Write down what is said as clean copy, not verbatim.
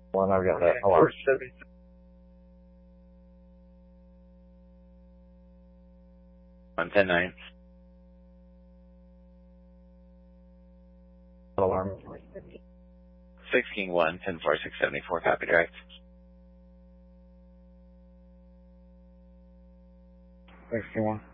One, I've got that. Hello. 470. On 10-9. Alarm. 6 King 1, 10-4, 674, copy direct. Thanks, King 1.